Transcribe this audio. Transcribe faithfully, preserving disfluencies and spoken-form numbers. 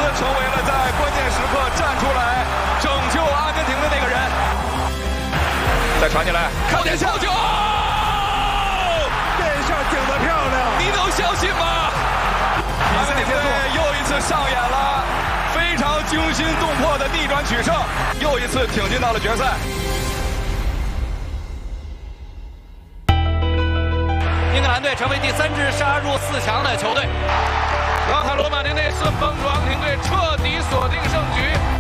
成为了在关键时刻站出来拯救阿根廷的那个人。再传进来，靠点球球， 这下顶得漂亮， 你能相信吗？阿根廷队又一次上演了非常惊心动魄的逆转取胜，又一次挺进到了决赛。 英格兰队成为第三支杀入四强的球队。 拉塔罗马尼内顺风主阿根廷队彻底锁定胜局。